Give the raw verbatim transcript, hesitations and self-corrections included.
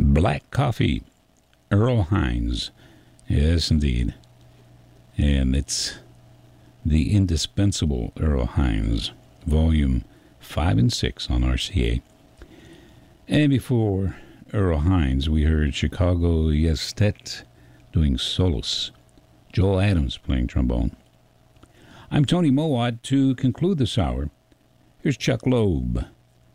Black Coffee, Earl Hines. Yes, indeed. And it's the indispensable Earl Hines, volume five and six on R C A. And before Earl Hines, we heard Chicago Yestet doing solos. Joel Adams playing trombone. I'm Tony Mowat. To conclude this hour, here's Chuck Loeb.